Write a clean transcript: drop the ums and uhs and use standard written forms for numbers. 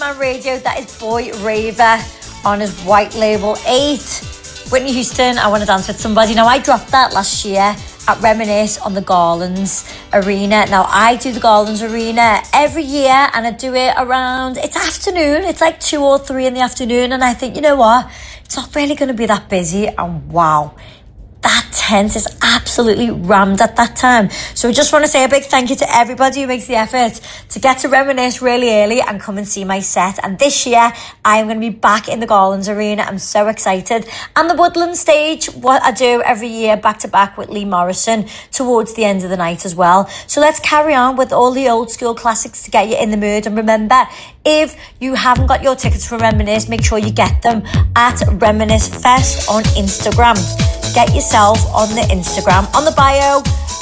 Man Radio. That is Boy Raver on his White Label 8. Whitney Houston, I Want to Dance With Somebody. Now, I dropped that last year at Reminisce on the Garlands Arena. Now, I do the Garlands Arena every year, and I do it around, it's afternoon. It's like 2 or 3 in the afternoon, and I think, you know what? It's not really going to be that busy, and wow, that tent is absolutely rammed at that time. So I just want to say a big thank you to everybody who makes the effort to get to Reminisce really early and come and see my set. And this year, I am going to be back in the Garlands Arena. I'm so excited. And the Woodland stage, what I do every year, back to back with Lee Morrison, towards the end of the night as well. So let's carry on with all the old school classics to get you in the mood. And remember, if you haven't got your tickets for Reminisce, make sure you get them at Reminisce Fest on Instagram. Get yourself on the Instagram. On the bio,